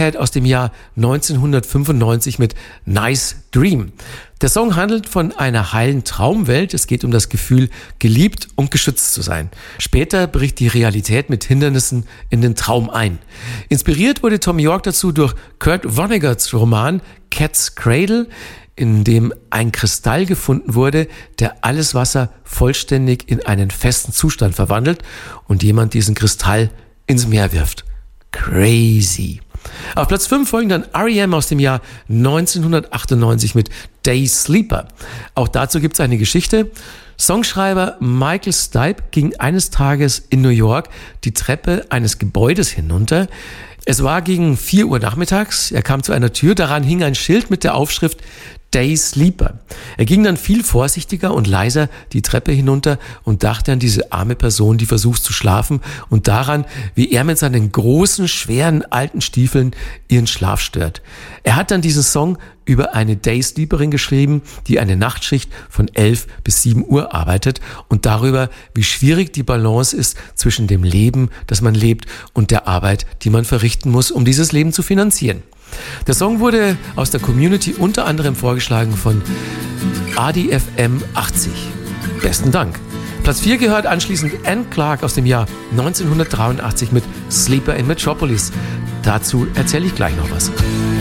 Head aus dem Jahr 1995 mit Nice Dream. Der Song handelt von einer heilen Traumwelt. Es geht um das Gefühl, geliebt und geschützt zu sein. Später bricht die Realität mit Hindernissen in den Traum ein. Inspiriert wurde Thom Yorke dazu durch Kurt Vonnegut's Roman Cat's Cradle, in dem ein Kristall gefunden wurde, der alles Wasser vollständig in einen festen Zustand verwandelt und jemand diesen Kristall ins Meer wirft. Crazy. Auf Platz 5 folgen dann R.E.M. aus dem Jahr 1998 mit Day Sleeper. Auch dazu gibt es eine Geschichte. Songschreiber Michael Stipe ging eines Tages in New York die Treppe eines Gebäudes hinunter. Es war gegen 4 Uhr nachmittags. Er kam zu einer Tür, daran hing ein Schild mit der Aufschrift Day Sleeper. Er ging dann viel vorsichtiger und leiser die Treppe hinunter und dachte an diese arme Person, die versucht zu schlafen, und daran, wie er mit seinen großen, schweren, alten Stiefeln ihren Schlaf stört. Er hat dann diesen Song über eine Day-Sleeperin geschrieben, die eine Nachtschicht von 11 bis 7 Uhr arbeitet, und darüber, wie schwierig die Balance ist zwischen dem Leben, das man lebt, und der Arbeit, die man verrichten muss, um dieses Leben zu finanzieren. Der Song wurde aus der Community unter anderem vorgeschlagen von ADFM 80. Besten Dank. Platz 4 gehört anschließend Anne Clark aus dem Jahr 1983 mit Sleeper in Metropolis. Dazu erzähle ich gleich noch was.